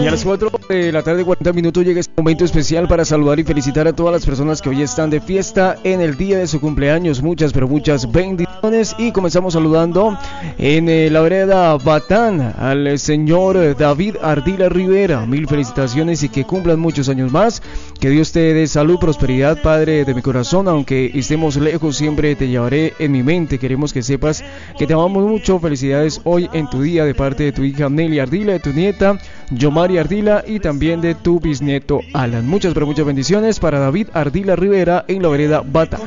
a las 4 de la tarde, 40 minutos, llega este momento especial para saludar y felicitar a todas las personas que hoy están de fiesta en el día de su cumpleaños. Muchas, pero muchas bendiciones. Y comenzamos saludando en la vereda Batán al señor David Ardila Rivera. Mil felicitaciones y que cumplan muchos años más. Que Dios te dé salud, prosperidad, Padre de mi corazón. Aunque estemos lejos, siempre te llevaré en mi mente. Queremos que sepas que te amamos mucho. Felicidades hoy en tu día de parte de tu hija Nelly Ardila, de tu nieta Yomari Ardila y también de tu bisnieto Alan. Muchas, pero muchas bendiciones para David Ardila Rivera en la vereda Bata.